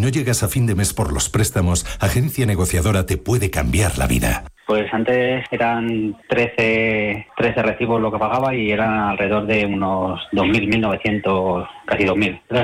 no llegas a fin de mes por los préstamos, Agencia Negociadora te puede cambiar la vida. Pues antes eran 13 recibos lo que pagaba y eran alrededor de unos 2.000, 1.900, casi 2.000.